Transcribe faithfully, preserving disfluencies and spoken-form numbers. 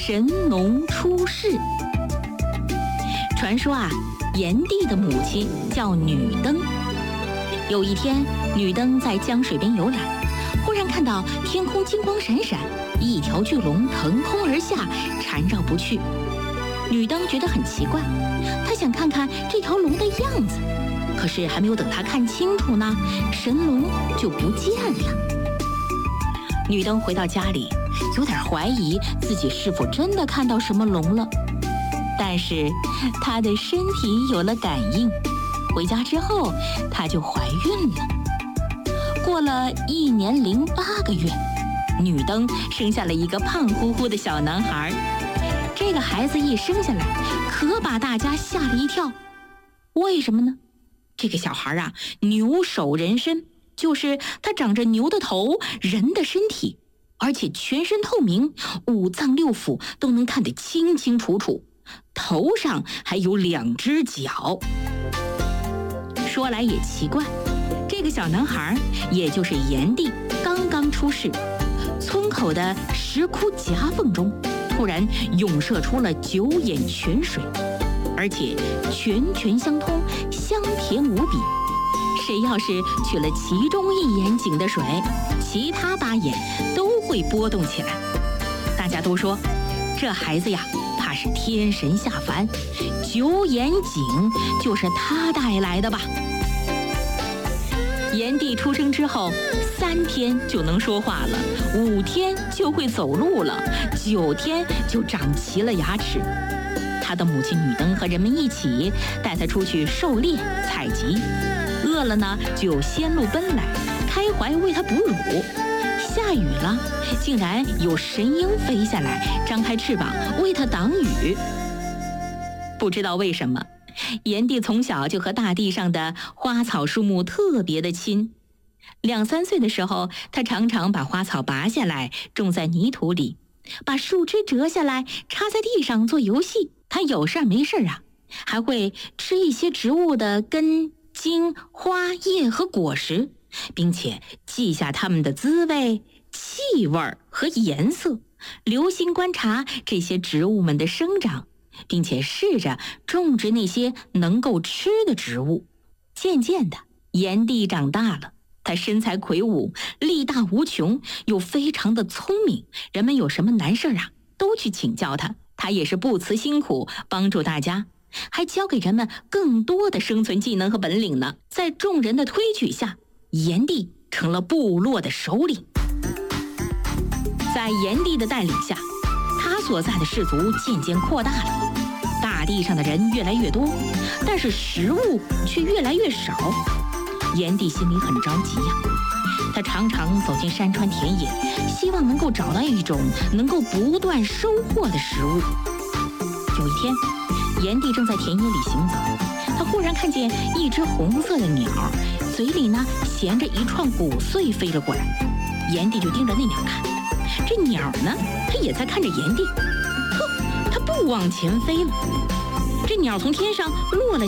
神农出世。传说啊，炎帝的母亲叫女登。有一天，女登在江水边游览，忽然看到天空金光闪闪，一条巨龙腾空而下，缠绕不去。女登觉得很奇怪，她想看看这条龙的样子，可是还没有等她看清楚呢，神龙就不见了。女登回到家里，有点怀疑自己是否真的看到什么龙了，但是她的身体有了感应，回家之后她就怀孕了。过了一年零八个月，女登生下了一个胖乎乎的小男孩。这个孩子一生下来，可把大家吓了一跳。为什么呢？这个小孩啊，牛首人身，就是他长着牛的头，人的身体，而且全身透明，五脏六腑都能看得清清楚楚，头上还有两只脚。说来也奇怪，这个小男孩，也就是炎帝，刚刚出世，村口的石窟夹缝中突然涌射出了九眼泉水，而且泉泉相通，香甜无比。谁要是取了其中一眼井的水，其他八眼都会波动起来。大家都说，这孩子呀，怕是天神下凡，九眼井就是他带来的吧。炎帝出生之后，三天就能说话了，五天就会走路了，九天就长齐了牙齿。他的母亲女登和人们一起带他出去狩猎采集，饿了呢就先路奔来，开怀为他哺乳。下雨了，竟然有神鹰飞下来，张开翅膀为他挡雨。不知道为什么，炎帝从小就和大地上的花草树木特别的亲。两三岁的时候，他常常把花草拔下来种在泥土里，把树枝折下来插在地上做游戏。他有事没事啊，还会吃一些植物的根、茎、花、叶和果实，并且记下它们的滋味、气味和颜色，留心观察这些植物们的生长，并且试着种植那些能够吃的植物。渐渐的，炎帝长大了，他身材魁梧，力大无穷，又非常的聪明，人们有什么难事啊，都去请教他，他也是不辞辛苦帮助大家，还教给人们更多的生存技能和本领呢。在众人的推举下，炎帝成了部落的首领。在炎帝的带领下，他所在的氏族渐渐扩大了，大地上的人越来越多，但是食物却越来越少。炎帝心里很着急呀、啊，他常常走进山川田野，希望能够找到一种能够不断收获的食物。有一天，炎帝正在田野里行走，他忽然看见一只红色的鸟，嘴里呢衔着一串谷穗飞了过来。炎帝就盯着那鸟看，这鸟呢，它也在看着炎帝，呵，它不往前飞了。这鸟从天上落了